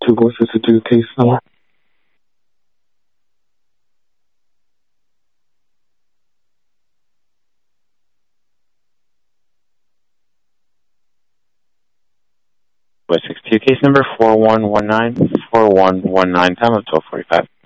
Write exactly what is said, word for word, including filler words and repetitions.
two voices to do case number. Voice six two, case number four one one nine, four one one nine, time of twelve forty-five.